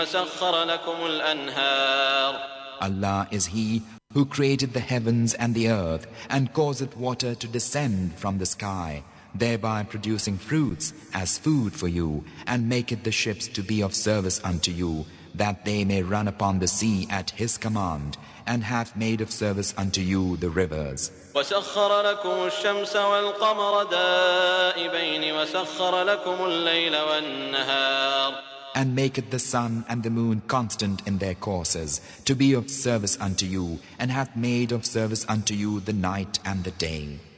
وسخر لكم الأنهار. Allah is He who created the heavens and the earth and causeth water to descend from the sky, thereby producing fruits as food for you, and maketh the ships to be of service unto you, that they may run upon the sea at His command, and hath made of service unto you the rivers. وسخر لكم الشمس والقمر دائبين وسخر لكم الليل والنهار. And maketh the sun and the moon constant in their courses, to be of service unto you, and hath made of service unto you the night and the day.